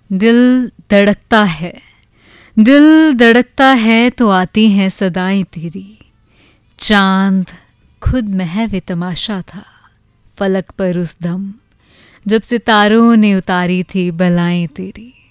दिल धड़कता है, दिल धड़कता है तो आती हैं सदाएं तेरी। चांद खुद महव तमाशा था फलक पर उस दम, जब सितारों ने उतारी थी बलाएं तेरी।